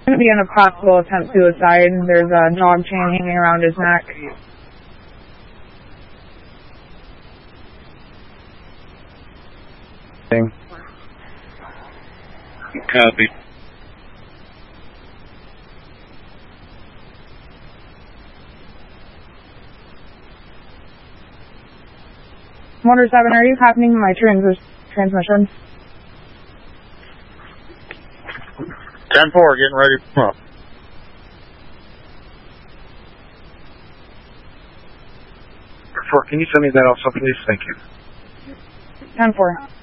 Going to be a possible attempt suicide. There's a dog chain hanging around his neck. Copy. Motor 7, are you copying my transmission? 10-4, getting ready to come up. Can you send me that also, please? Thank you. 10-4.